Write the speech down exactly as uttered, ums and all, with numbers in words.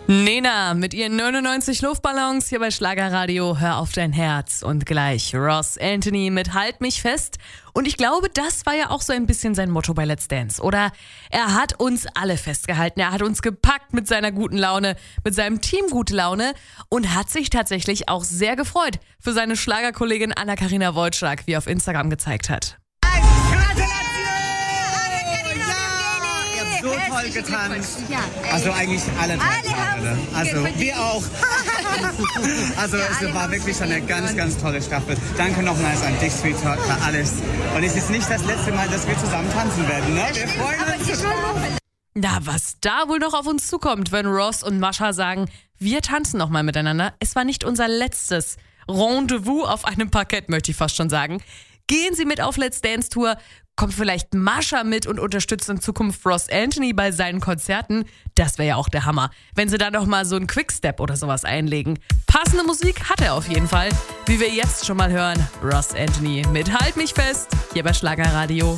Nena mit ihren neunundneunzig Luftballons hier bei Schlagerradio. Hör auf dein Herz. Und gleich Ross Anthony mit Halt mich fest. Und ich glaube, das war ja auch so ein bisschen sein Motto bei Let's Dance, oder? Er hat uns alle festgehalten. Er hat uns gepackt mit seiner guten Laune, mit seinem Team gute Laune und hat sich tatsächlich auch sehr gefreut für seine Schlagerkollegin Anna-Karina Wojcik, wie er auf Instagram gezeigt hat. So toll getanzt. Also eigentlich alle Teilnehmer. Also wir auch. Also es war wirklich eine ganz, ganz tolle Staffel. Danke nochmals an dich, Sweetheart, für alles. Und es ist nicht das letzte Mal, dass wir zusammen tanzen werden, ne? Wir freuen uns. Na, was da wohl noch auf uns zukommt, wenn Ross und Mascha sagen, wir tanzen nochmal miteinander. Es war nicht unser letztes Rendezvous auf einem Parkett, möchte ich fast schon sagen. Gehen Sie mit auf Let's Dance Tour. Kommt vielleicht Mascha mit und unterstützt in Zukunft Ross Anthony bei seinen Konzerten? Das wäre ja auch der Hammer, wenn sie da noch mal so einen Quickstep oder sowas einlegen. Passende Musik hat er auf jeden Fall. Wie wir jetzt schon mal hören, Ross Anthony mit Halt mich fest, hier bei Schlagerradio.